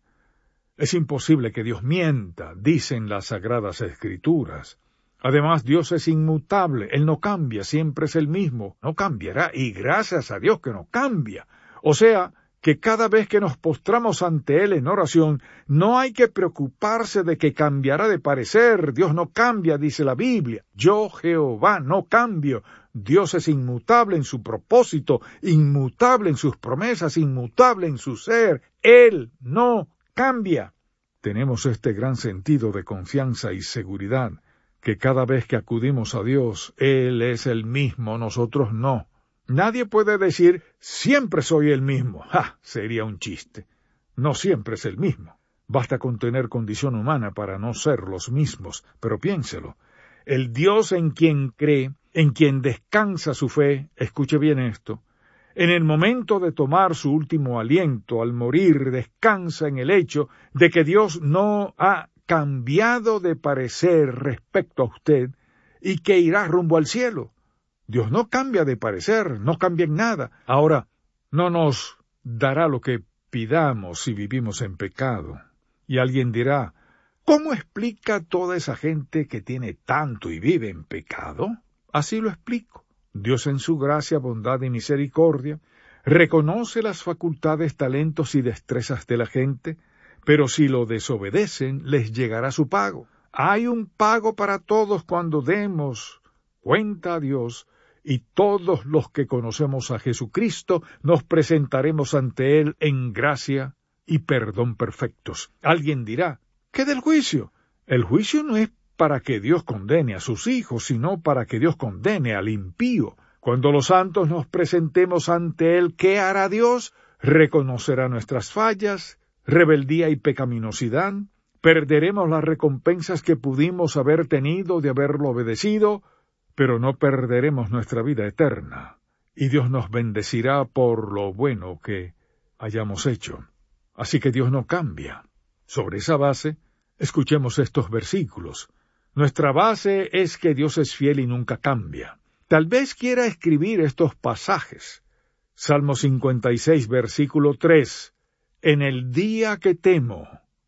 Es imposible que Dios mienta, dicen las Sagradas Escrituras. Además, Dios es inmutable, Él no cambia, siempre es el mismo, no cambiará, y gracias a Dios que no cambia. O sea, que cada vez que nos postramos ante Él en oración, no hay que preocuparse de que cambiará de parecer. Dios no cambia, dice la Biblia. Yo, Jehová, no cambio. Dios es inmutable en su propósito, inmutable en sus promesas, inmutable en su ser. Él no cambia. Tenemos este gran sentido de confianza y seguridad, que cada vez que acudimos a Dios, Él es el mismo, nosotros no. Nadie puede decir, siempre soy el mismo. ¡Ja! Sería un chiste. No siempre es el mismo. Basta con tener condición humana para no ser los mismos, pero piénselo. El Dios en quien cree, en quien descansa su fe, escuche bien esto, en el momento de tomar su último aliento, al morir, descansa en el hecho de que Dios no ha cambiado de parecer respecto a usted y que irá rumbo al cielo. Dios no cambia de parecer, no cambia en nada. Ahora, no nos dará lo que pidamos si vivimos en pecado. Y alguien dirá, ¿cómo explica toda esa gente que tiene tanto y vive en pecado? Así lo explico. Dios en su gracia, bondad y misericordia reconoce las facultades, talentos y destrezas de la gente, pero si lo desobedecen, les llegará su pago. Hay un pago para todos cuando demos cuenta a Dios, y todos los que conocemos a Jesucristo nos presentaremos ante Él en gracia y perdón perfectos. Alguien dirá, ¿qué del juicio? El juicio no es para que Dios condene a sus hijos, sino para que Dios condene al impío. Cuando los santos nos presentemos ante Él, ¿qué hará Dios? Reconocerá nuestras fallas, rebeldía y pecaminosidad. Perderemos las recompensas que pudimos haber tenido de haberlo obedecido, pero no perderemos nuestra vida eterna, y Dios nos bendecirá por lo bueno que hayamos hecho. Así que Dios no cambia. Sobre esa base, escuchemos estos versículos. Nuestra base es que Dios es fiel y nunca cambia. Tal vez quiera escribir estos pasajes. Salmo cincuenta y seis, versículo tres. En el día que temo,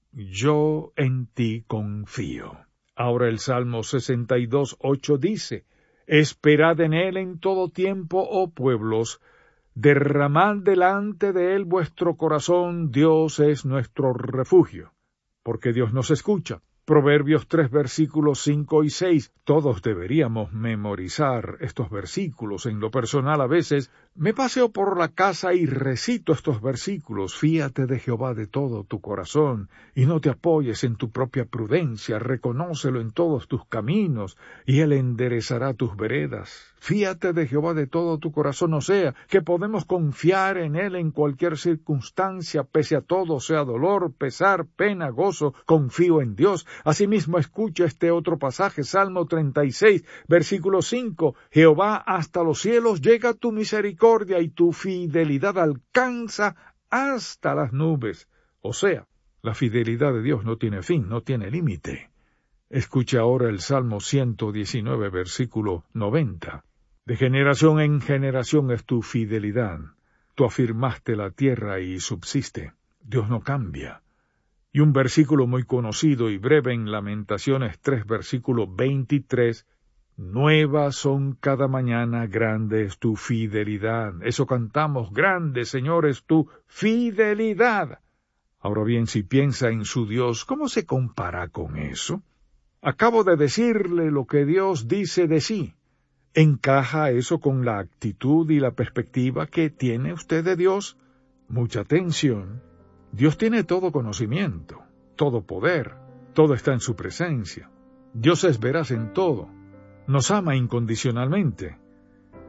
yo en ti confío. Ahora el Salmo sesenta y dos, ocho dice, Esperad en Él en todo tiempo, oh pueblos, derramad delante de Él vuestro corazón, Dios es nuestro refugio, porque Dios nos escucha. Proverbios tres, versículos cinco y seis. Todos deberíamos memorizar estos versículos. En lo personal, a veces, me paseo por la casa y recito estos versículos. Fíate de Jehová de todo tu corazón, y no te apoyes en tu propia prudencia. Reconócelo en todos tus caminos, y Él enderezará tus veredas. Fíate de Jehová de todo tu corazón, o sea, que podemos confiar en Él en cualquier circunstancia, pese a todo, sea dolor, pesar, pena, gozo, confío en Dios. Asimismo, escucha este otro pasaje, Salmo treinta y seis, versículo cinco. Jehová, hasta los cielos llega tu misericordia y tu fidelidad alcanza hasta las nubes. O sea, la fidelidad de Dios no tiene fin, no tiene límite. Escucha ahora el Salmo ciento diecinueve, versículo noventa. De generación en generación es tu fidelidad. Tú afirmaste la tierra y subsiste. Dios no cambia. Y un versículo muy conocido y breve en Lamentaciones tres, versículo veintitrés, nuevas son cada mañana, grande es tu fidelidad. Eso cantamos, grande, Señor, es tu fidelidad. Ahora bien, si piensa en su Dios, ¿cómo se compara con eso? Acabo de decirle lo que Dios dice de sí. ¿Encaja eso con la actitud y la perspectiva que tiene usted de Dios? Mucha atención. Dios tiene todo conocimiento, todo poder, todo está en su presencia. Dios es veraz en todo, nos ama incondicionalmente.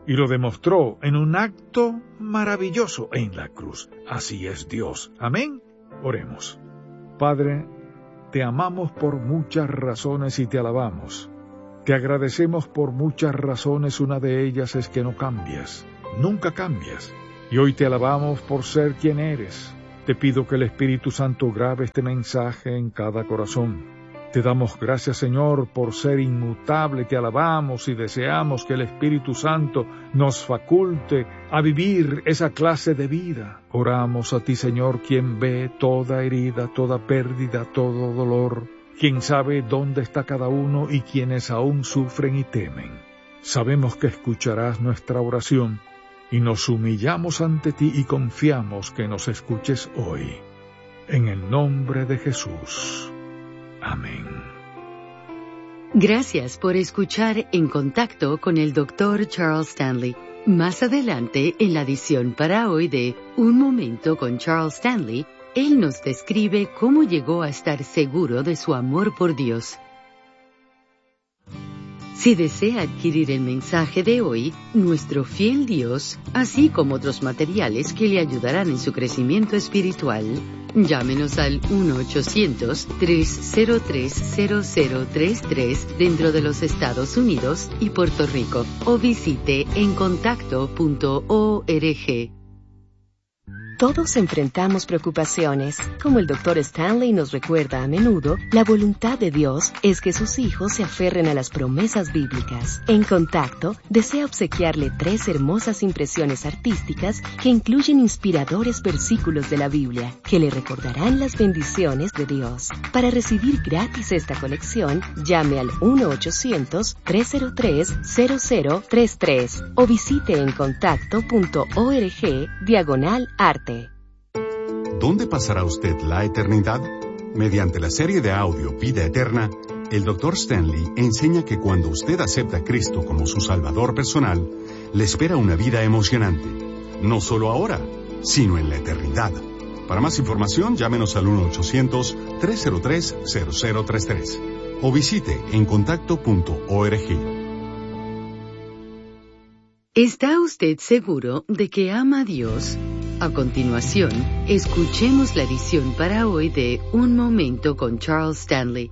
y lo demostró en un acto maravilloso en la cruz. Así es Dios. Amén. Oremos. Padre, te amamos por muchas razones y te alabamos. Te agradecemos por muchas razones, una de ellas es que no cambias, nunca cambias. Y hoy te alabamos por ser quien eres. Te pido que el Espíritu Santo grabe este mensaje en cada corazón. Te damos gracias, Señor, por ser inmutable. Te alabamos y deseamos que el Espíritu Santo nos faculte a vivir esa clase de vida. Oramos a ti, Señor, quien ve toda herida, toda pérdida, todo dolor, quien sabe dónde está cada uno y quienes aún sufren y temen. Sabemos que escucharás nuestra oración y nos humillamos ante ti y confiamos que nos escuches hoy. En el nombre de Jesús. Amén. Gracias por escuchar En Contacto con el doctor Charles Stanley. Más adelante, en la edición para hoy de Un Momento con Charles Stanley, él nos describe cómo llegó a estar seguro de su amor por Dios. Si desea adquirir el mensaje de hoy, Nuestro Fiel Dios, así como otros materiales que le ayudarán en su crecimiento espiritual, llámenos al uno ochocientos, tres cero tres, cero cero tres tres dentro de los Estados Unidos y Puerto Rico, o visite en contacto punto org. Todos enfrentamos preocupaciones. Como el doctor Stanley nos recuerda a menudo, la voluntad de Dios es que sus hijos se aferren a las promesas bíblicas. En Contacto, desea obsequiarle tres hermosas impresiones artísticas que incluyen inspiradores versículos de la Biblia, que le recordarán las bendiciones de Dios. Para recibir gratis esta colección, llame al uno ochocientos, tres cero tres, cero cero tres tres o visite en contacto punto org diagonal arte. ¿Dónde pasará usted la eternidad? Mediante la serie de audio Vida Eterna, el doctor Stanley enseña que cuando usted acepta a Cristo como su Salvador personal, le espera una vida emocionante. No solo ahora, sino en la eternidad. Para más información, llámenos al uno ochocientos, tres cero tres, cero cero tres tres o visite en contacto punto org. ¿Está usted seguro de que ama a Dios? A continuación, escuchemos la edición para hoy de Un Momento con Charles Stanley.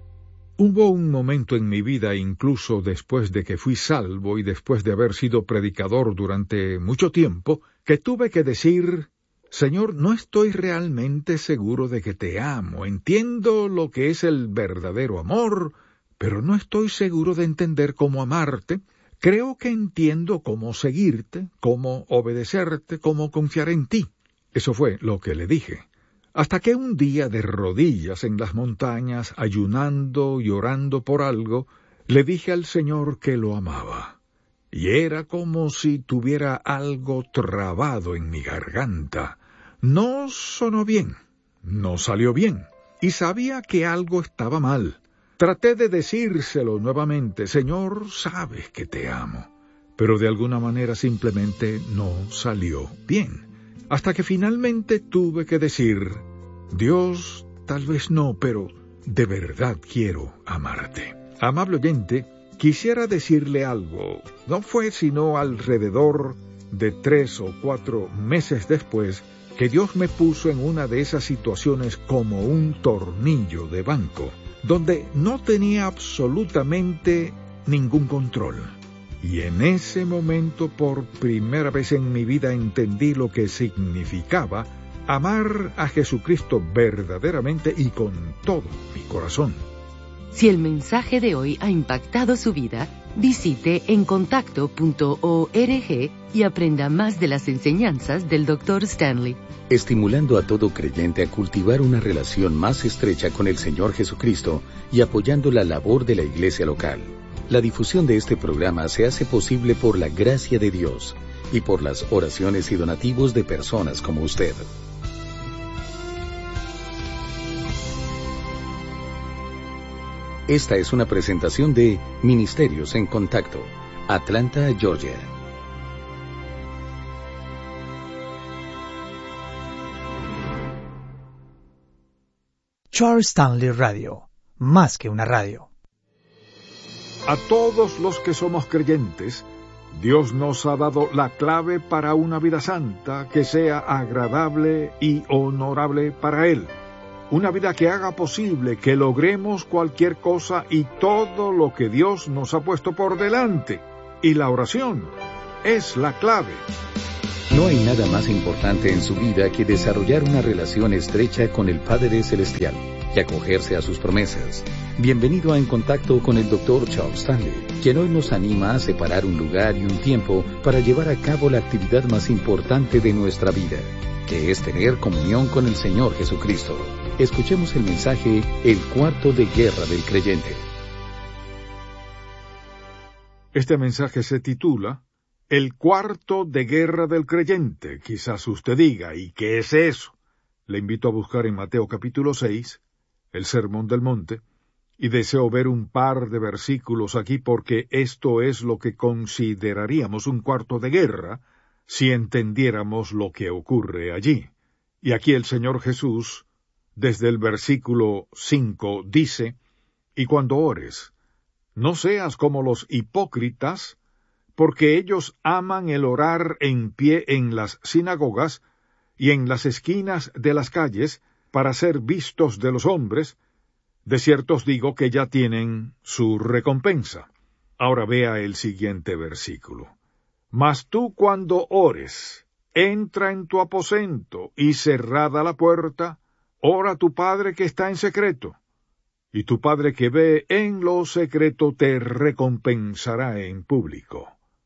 Hubo un momento en mi vida, incluso después de que fui salvo y después de haber sido predicador durante mucho tiempo, que tuve que decir: Señor, no estoy realmente seguro de que te amo. Entiendo lo que es el verdadero amor, pero no estoy seguro de entender cómo amarte. Creo que entiendo cómo seguirte, cómo obedecerte, cómo confiar en ti. Eso fue lo que le dije. Hasta que un día, de rodillas en las montañas, ayunando y orando por algo, le dije al Señor que lo amaba. Y era como si tuviera algo trabado en mi garganta. No sonó bien, no salió bien, y sabía que algo estaba mal. Traté de decírselo nuevamente: Señor, sabes que te amo. Pero de alguna manera simplemente no salió bien. Hasta que finalmente tuve que decir: Dios, tal vez no, pero de verdad quiero amarte. Amable oyente, quisiera decirle algo. No fue sino alrededor de tres o cuatro meses después que Dios me puso en una de esas situaciones como un tornillo de banco, donde no tenía absolutamente ningún control. Y en ese momento, por primera vez en mi vida, entendí lo que significaba amar a Jesucristo verdaderamente y con todo mi corazón. Si el mensaje de hoy ha impactado su vida, visite en contacto punto org y aprenda más de las enseñanzas del doctor Stanley. Estimulando a todo creyente a cultivar una relación más estrecha con el Señor Jesucristo y apoyando la labor de la iglesia local. La difusión de este programa se hace posible por la gracia de Dios y por las oraciones y donativos de personas como usted. Esta es una presentación de Ministerios en Contacto, Atlanta, Georgia. Charles Stanley Radio, más que una radio. A todos los que somos creyentes, Dios nos ha dado la clave para una vida santa que sea agradable y honorable para Él. Una vida que haga posible que logremos cualquier cosa y todo lo que Dios nos ha puesto por delante. Y la oración es la clave. No hay nada más importante en su vida que desarrollar una relación estrecha con el Padre Celestial y acogerse a sus promesas. Bienvenido a En Contacto con el doctor Charles Stanley, quien hoy nos anima a separar un lugar y un tiempo para llevar a cabo la actividad más importante de nuestra vida, que es tener comunión con el Señor Jesucristo. Escuchemos el mensaje El cuarto de guerra del creyente. Este mensaje se titula El cuarto de guerra del creyente. Quizás usted diga, ¿y qué es eso? Le invito a buscar en Mateo capítulo seis, el Sermón del Monte, y deseo ver un par de versículos aquí porque esto es lo que consideraríamos un cuarto de guerra si entendiéramos lo que ocurre allí. Y aquí el Señor Jesús, desde el versículo cinco, dice, «Y cuando ores, no seas como los hipócritas, porque ellos aman el orar en pie en las sinagogas y en las esquinas de las calles para ser vistos de los hombres. De cierto os digo que ya tienen su recompensa». Ahora vea el siguiente versículo. «Mas tú cuando ores, entra en tu aposento y cerrada la puerta, ora a tu Padre que está en secreto, y tu Padre que ve en lo secreto te recompensará en público».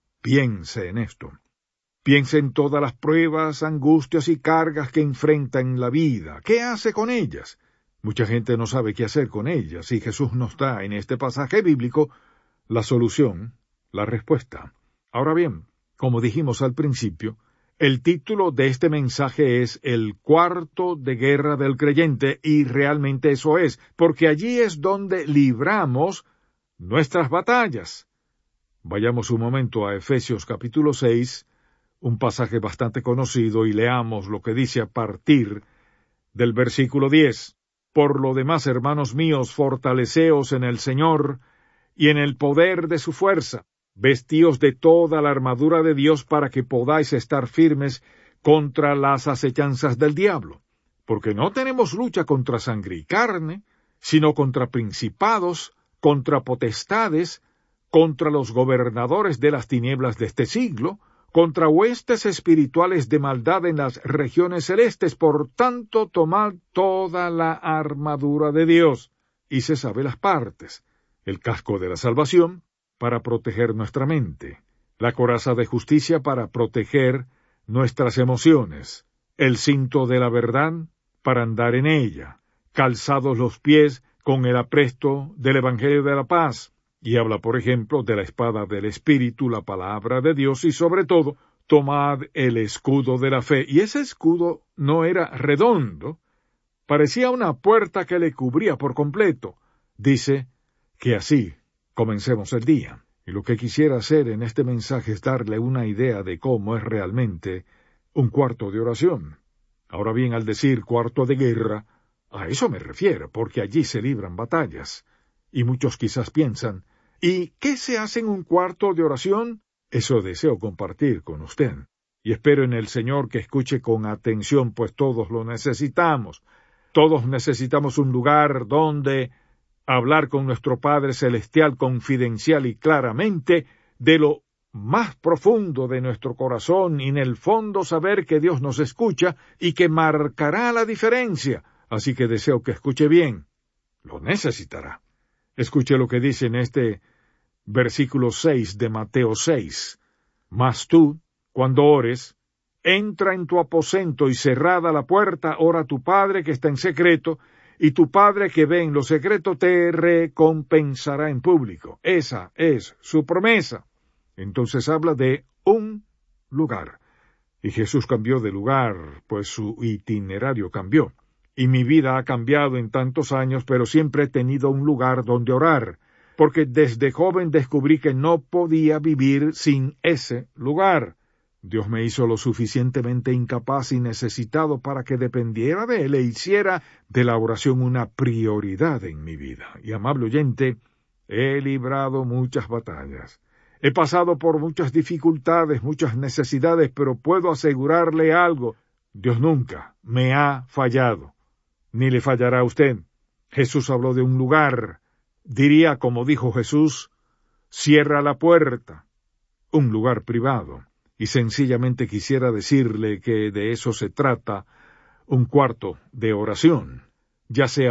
Piense en esto. Piense en todas las pruebas, angustias y cargas que enfrenta en la vida. ¿Qué hace con ellas? Mucha gente no sabe qué hacer con ellas, y Jesús nos da en este pasaje bíblico la solución, la respuesta. Ahora bien, como dijimos al principio, el título de este mensaje es El cuarto de guerra del creyente, y realmente eso es, porque allí es donde libramos nuestras batallas. Vayamos un momento a Efesios capítulo seis, un pasaje bastante conocido, y leamos lo que dice a partir del versículo diez. «Por lo demás, hermanos míos, fortaleceos en el Señor y en el poder de su fuerza. Vestíos de toda la armadura de Dios para que podáis estar firmes contra las acechanzas del diablo. Porque no tenemos lucha contra sangre y carne, sino contra principados, contra potestades, contra los gobernadores de las tinieblas de este siglo, contra huestes espirituales de maldad en las regiones celestes. Por tanto, tomad toda la armadura de Dios». Y se sabe las partes: el casco de la salvación, para proteger nuestra mente; la coraza de justicia, para proteger nuestras emociones; el cinto de la verdad, para andar en ella; calzados los pies con el apresto del Evangelio de la paz. Y habla, por ejemplo, de la espada del Espíritu, la palabra de Dios, y sobre todo, tomad el escudo de la fe. Y ese escudo no era redondo, parecía una puerta que le cubría por completo. Dice que así comencemos el día. Y lo que quisiera hacer en este mensaje es darle una idea de cómo es realmente un cuarto de oración. Ahora bien, al decir cuarto de guerra, a eso me refiero, porque allí se libran batallas. Y muchos quizás piensan, ¿y qué se hace en un cuarto de oración? Eso deseo compartir con usted. Y espero en el Señor que escuche con atención, pues todos lo necesitamos. Todos necesitamos un lugar donde hablar con nuestro Padre Celestial confidencial y claramente de lo más profundo de nuestro corazón, y en el fondo saber que Dios nos escucha y que marcará la diferencia. Así que deseo que escuche bien. Lo necesitará. Escuche lo que dice en este versículo seis de Mateo seis. «Mas tú, cuando ores, entra en tu aposento y cerrada la puerta, ora a tu Padre que está en secreto, y tu Padre que ve en lo secreto te recompensará en público». Esa es su promesa. Entonces habla de un lugar. Y Jesús cambió de lugar, pues su itinerario cambió. Y mi vida ha cambiado en tantos años, pero siempre he tenido un lugar donde orar, porque desde joven descubrí que no podía vivir sin ese lugar. Dios me hizo lo suficientemente incapaz y necesitado para que dependiera de Él e hiciera de la oración una prioridad en mi vida. Y, amable oyente, he librado muchas batallas. He pasado por muchas dificultades, muchas necesidades, pero puedo asegurarle algo. Dios nunca me ha fallado, ni le fallará a usted. Jesús habló de un lugar. Diría, como dijo Jesús, cierra la puerta. Un lugar privado. Y sencillamente quisiera decirle que de eso se trata un cuarto de oración, ya sea